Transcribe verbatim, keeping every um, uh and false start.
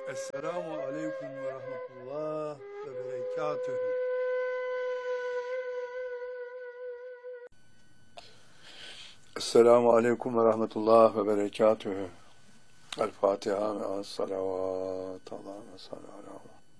Esselamu aleyküm ve rahmetullah ve berekatühü. Esselamu aleyküm ve rahmetullah ve berekatühü. El Fatiha ve as-salavat. Allahümme salli ala